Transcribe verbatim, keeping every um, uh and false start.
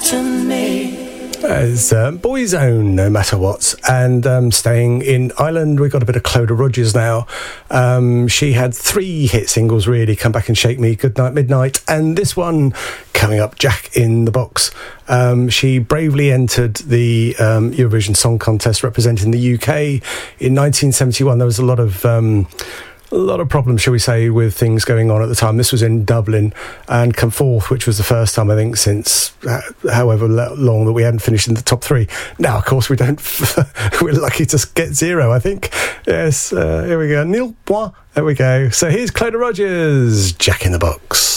to me. As uh, Boy's Own, No Matter What. And um, staying in Ireland, we've got a bit of Clodagh Rogers now. Um, she had three hit singles, really. Come Back and Shake Me, Good Night Midnight. And this one coming up, Jack in the Box. Um, she bravely entered the um, Eurovision Song Contest representing the U K in nineteen seventy-one. There was a lot of... Um, A lot of problems, shall we say, with things going on at the time. This was in Dublin, and come fourth, which was the first time, I think, since uh, however long that we hadn't finished in the top three. Now, of course, we don't. We're lucky to get zero, I think. Yes, uh, here we go. Nil point. There we go. So here's Clodagh Rogers, Jack in the Box.